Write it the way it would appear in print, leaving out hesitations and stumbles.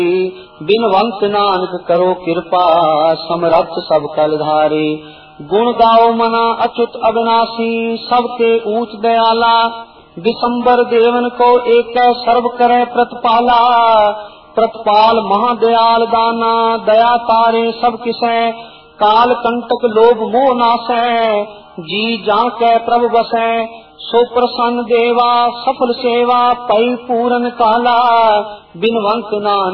बिनवंत नानक करो कृपा, समरथ सब कल धारे। गुण गाओ मना अच्युत अविनाशी, सबके ऊंच दयाला। दिसंबर देवन को एक सर्व करे प्रतिपाला। प्रतिपाल महादयाल दाना, दया तारे सब किसै। काल कंटक लोभ मोह नासै, जी जाके प्रभु बसै। सो प्रसन्न देवा सफल सेवा, पै पूरन काला। बिनवंत नानक